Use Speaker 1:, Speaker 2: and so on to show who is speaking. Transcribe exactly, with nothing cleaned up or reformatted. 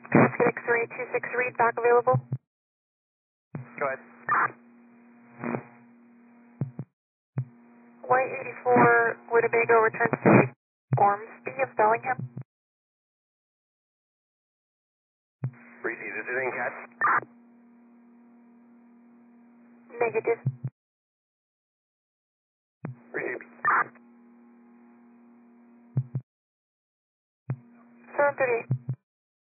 Speaker 1: X-ray two six read back available.
Speaker 2: Go ahead.
Speaker 1: White eighty-four, Winnebago returns to Ormsby of Bellingham.
Speaker 2: Breezy, this is in cat.
Speaker 1: Negative.
Speaker 2: Receive.
Speaker 1: seven thirty-eight.